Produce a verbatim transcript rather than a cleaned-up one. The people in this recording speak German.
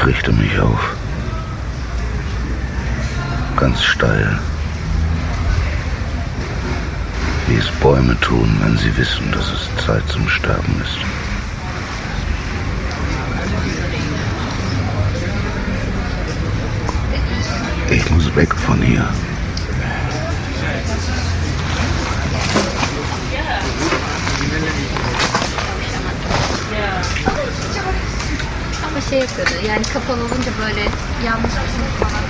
richte mich auf. Ganz steil. Wie es Bäume tun, wenn sie wissen, dass es Zeit zum Sterben ist. Ich muss weg von hier. Ama şey yapıyordu yani kapalı olunca böyle yanlış bir şey falan.